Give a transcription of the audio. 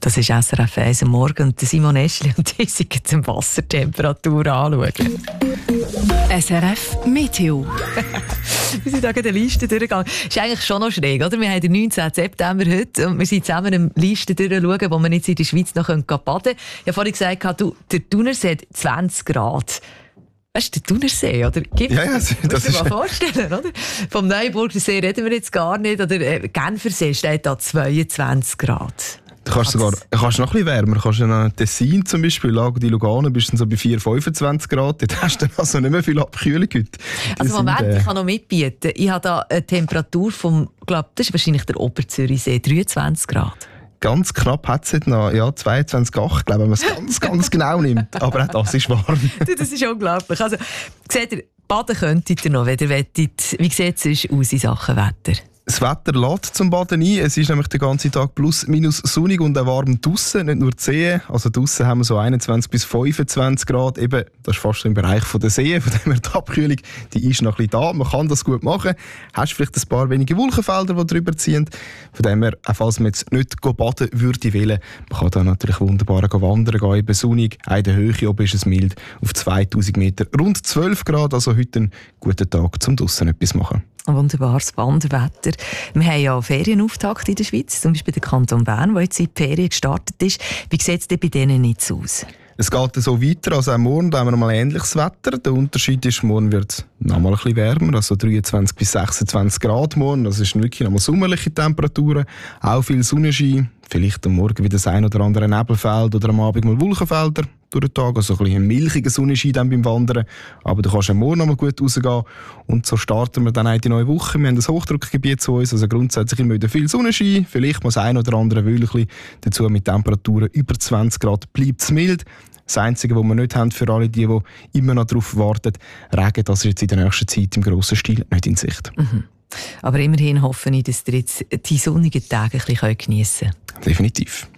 Das ist SRF 1 am Morgen und Simon Eschli und die sind zum Wassertemperatur anschauen. SRF Meteo. Wir sind da gerade eine Liste durchgegangen. Das ist eigentlich schon noch schräg, oder? Wir haben den 19. September heute und wir sind zusammen eine Liste durchschauen, wo man jetzt in der Schweiz noch baden können. Ich habe vorhin gesagt, der Thunersee hat 20 Grad. Weißt du, der Thunersee, oder? Das musst du dir mal vorstellen, oder? Vom Neuenburger See reden wir jetzt gar nicht. Oder Genfersee steht da 22 Grad. Du kannst noch ein bisschen wärmer. Du kannst in Tessin zum Beispiel, Lago di Lugano, bist du so bei 25 Grad. Dort hast du dann also nicht mehr viel Abkühlung heute. Also Moment, ich kann noch mitbieten. Ich habe da eine Temperatur vom, ich glaube, das ist wahrscheinlich der Oberzürichsee, 23 Grad. Ganz knapp hat es heute noch 22,8, glaube ich, wenn man es ganz genau nimmt. Aber auch das ist warm. Das ist unglaublich. Also, seht ihr, baden könntet ihr noch, wenn ihr wettet. Wie sieht es aus in Sachen Wetter? Das Wetter lädt zum Baden ein. Es ist nämlich den ganzen Tag plus minus sonnig und auch warm draussen, nicht nur die Seen. Also draussen haben wir so 21 bis 25 Grad. Eben, das ist fast im Bereich der Seen. Von dem her die Abkühlung, die ist noch ein bisschen da. Man kann das gut machen. Hast vielleicht ein paar wenige Wolkenfelder, die drüber ziehen. Von dem her, auch falls man jetzt nicht baden würde wollen, man kann da natürlich wunderbar wandern gehen. Eben sonnig, auch in der Höhe oben ist es mild. Auf 2000 Meter rund 12 Grad. Also heute ein guter Tag, um draussen etwas zu machen. Ein wunderbares Wanderwetter. Wir haben ja Ferienauftakt in der Schweiz, zum Beispiel der Kanton Bern, der jetzt in die Ferien gestartet ist. Wie sieht es denn bei denen jetzt aus? Es geht so weiter, also auch morgen haben wir noch mal ähnliches Wetter. Der Unterschied ist, morgen wird es noch mal ein bisschen wärmer, also 23 bis 26 Grad morgen. Das ist wirklich noch mal sommerliche Temperaturen. Auch viel Sonnenschein, vielleicht am Morgen wieder das ein oder andere Nebelfeld oder am Abend mal Wolkenfelder durch den Tag. Also ein bisschen milchiger Sonnenschein dann beim Wandern. Aber du kannst am Morgen noch mal gut rausgehen. Und so starten wir dann auch die neue Woche. Wir haben ein Hochdruckgebiet zu uns, also grundsätzlich immer wieder viel Sonnenschein. Vielleicht mal das ein oder andere Wölkchen. Dazu mit Temperaturen über 20 Grad bleibt es mild. Das Einzige, was wir nicht haben für alle die immer noch darauf warten, Regen, das ist jetzt in der nächsten Zeit im grossen Stil nicht in Sicht. Mhm. Aber immerhin hoffe ich, dass ihr jetzt die sonnigen Tage ein bisschen geniessen könnt. Definitiv.